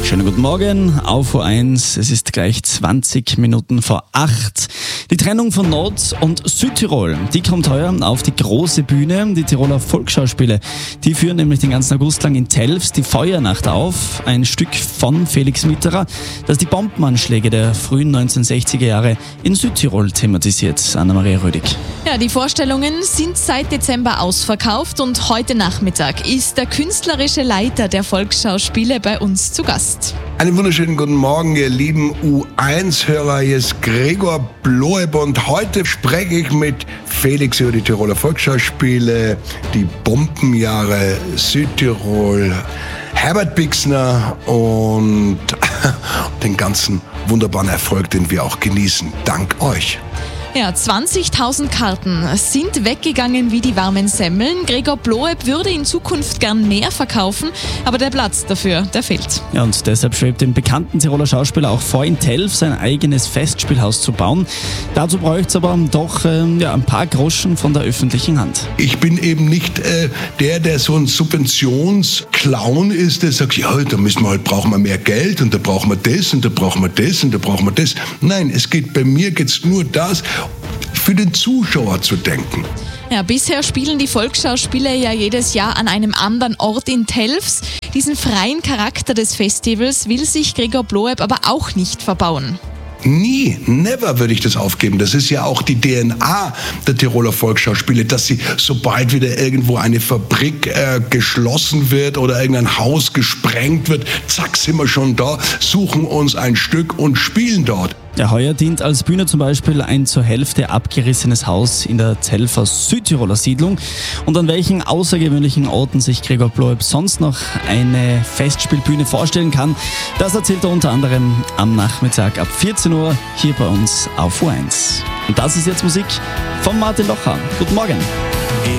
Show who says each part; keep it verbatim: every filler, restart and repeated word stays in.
Speaker 1: Schönen guten Morgen auf U eins. Es ist gleich zwanzig Minuten vor acht. Die Trennung von Nord- und Südtirol, die kommt heuer auf die große Bühne. Die Tiroler Volksschauspiele, die führen nämlich den ganzen August lang in Telfs die Feuernacht auf. Ein Stück von Felix Mitterer, das die Bombenanschläge der frühen neunzehnhundertsechziger Jahre in Südtirol thematisiert. Anna-Maria Rödig.
Speaker 2: Ja, die Vorstellungen sind seit Dezember ausverkauft und heute Nachmittag ist der künstlerische Leiter der Volksschauspiele bei uns zu Gast.
Speaker 3: Einen wunderschönen guten Morgen, ihr lieben U eins Hörer. Hier ist Gregor Bloeb und heute spreche ich mit Felix über die Tiroler Volksschauspiele, die Bombenjahre Südtirol, Herbert Bixner und den ganzen wunderbaren Erfolg, den wir auch genießen. Dank euch.
Speaker 2: Ja, zwanzigtausend Karten sind weggegangen wie die warmen Semmeln. Gregor Bloeb würde in Zukunft gern mehr verkaufen, aber der Platz dafür, der fehlt.
Speaker 1: Ja, und deshalb schwebt dem bekannten Tiroler Schauspieler auch vor, in Telfs sein eigenes Festspielhaus zu bauen. Dazu bräuchte es aber doch ähm, ja, ein paar Groschen von der öffentlichen Hand.
Speaker 3: Ich bin eben nicht äh, der, der so ein Subventionsclown ist, der sagt, ja, da müssen wir halt, brauchen wir mehr Geld und da brauchen wir das und da brauchen wir das und da brauchen wir das. Nein, es geht bei mir geht's nur das, für den Zuschauer zu denken.
Speaker 2: Ja, bisher spielen die Volksschauspiele ja jedes Jahr an einem anderen Ort in Telfs. Diesen freien Charakter des Festivals will sich Gregor Bloeb aber auch nicht verbauen.
Speaker 3: Nie, never würde ich das aufgeben. Das ist ja auch die D N A der Tiroler Volksschauspiele, dass sie, sobald wieder irgendwo eine Fabrik äh, geschlossen wird oder irgendein Haus gesprengt wird, zack, sind wir schon da, suchen uns ein Stück und spielen dort.
Speaker 1: Ja, heuer dient als Bühne zum Beispiel ein zur Hälfte abgerissenes Haus in der Telfer Südtiroler Siedlung. Und an welchen außergewöhnlichen Orten sich Gregor Bloeb sonst noch eine Festspielbühne vorstellen kann, das erzählt er unter anderem am Nachmittag ab vierzehn Uhr hier bei uns auf U eins. Und das ist jetzt Musik von Martin Locher. Guten Morgen.